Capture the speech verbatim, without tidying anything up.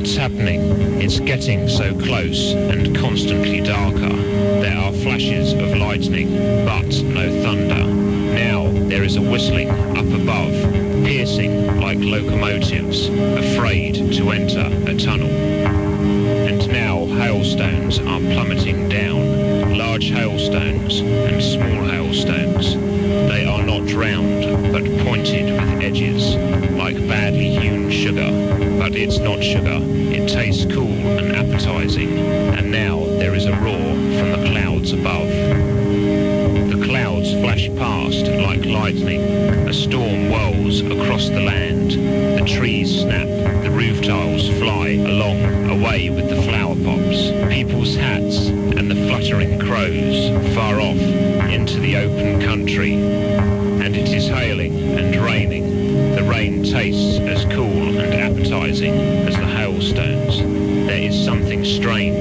What's happening? It's getting so close and constantly darker. There are flashes of lightning, but no thunder. Now there is a whistling up above, piercing like locomotives, afraid to enter a tunnel. And now hailstones are plummeting down, large hailstones and small hailstones. They are not round, but pointed with edges, like badly hewn sugar. But it's not sugar, it tastes cool and appetizing, and now there is a roar from the clouds above. The clouds flash past like lightning, a storm whirls across the land, the trees snap, the roof tiles fly along, away with the flower pops, people's hats and the fluttering crows, far off into the open country. And it is hailing and raining. The rain tastes as cool and appetizing as the hailstones. There is something strange